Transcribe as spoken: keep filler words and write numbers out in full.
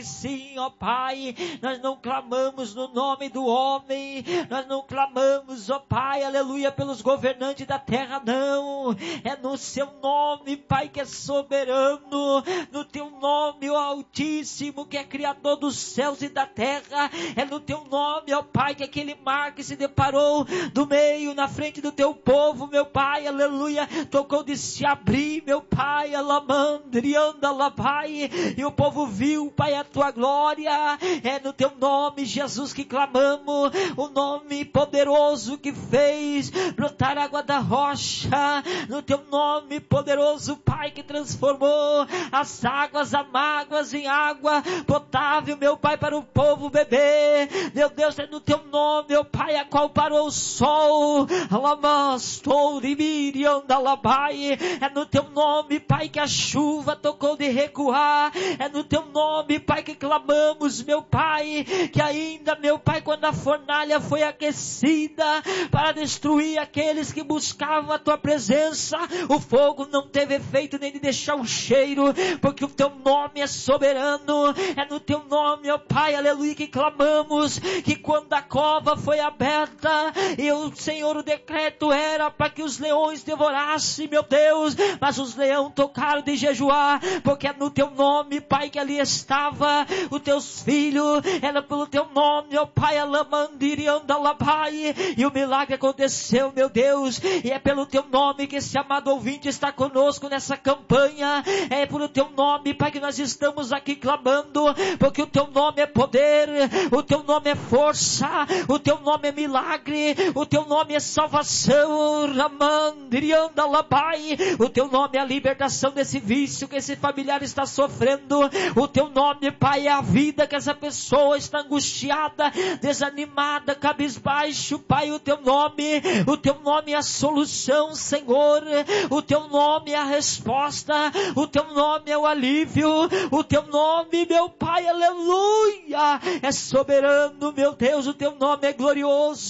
Sim, ó Pai, nós não clamamos no nome do homem, nós não clamamos, ó Pai, aleluia, pelos governantes da terra, não, é no seu nome, Pai, que é soberano, no teu nome, ó Altíssimo, que é criador dos céus e da terra, é no teu nome, ó Pai, que aquele mar que se deparou do meio, na frente do teu povo, meu Pai, aleluia, tocou de se abrir, meu Pai, alamandrianda lá, Pai, e o povo viu, Pai, a tua glória, é no teu nome, Jesus, que clamamos, o nome poderoso que fez brotar água da rocha, no teu nome poderoso, Pai, que transformou as águas amargas em água potável, meu Pai, para o povo beber, meu Deus, é no teu nome, meu Pai, a qual parou o sol, é no teu nome, Pai, que a chuva tocou de recuar, é no teu nome, Pai, que clamamos, meu Pai, que ainda, meu Pai, quando a fornalha foi aquecida para destruir aqueles que buscavam a tua presença, o fogo não teve efeito nem de deixar o cheiro, porque o teu nome é soberano, é no teu nome, meu Pai, aleluia, que clamamos, que quando a cova foi aberta, e o Senhor, o decreto era para que os leões devorassem, meu Deus, mas os leões tocaram de jejuar, porque é no teu nome, Pai, que ali estava os teus filhos, era pelo teu nome, ó Pai, alamandirianda lá, Pai, e o milagre aconteceu, meu Deus, e é pelo teu nome que esse amado ouvinte está conosco nessa campanha, é pelo teu nome, Pai, que nós estamos aqui clamando, porque o teu nome é poder, o teu nome é força, o teu nome é milagre, o teu nome é salvação, alamandirianda lá, Pai, o teu nome é a libertação desse vício que esse familiar está sofrendo, o teu nome, Pai, é a vida que essa pessoa está angustiada, desanimada, cabisbaixo, Pai, o teu nome, o teu nome é a solução, Senhor, o teu nome é a resposta, o teu nome é o alívio, o teu nome, meu Pai, aleluia, é soberano, meu Deus, o teu nome é glorioso.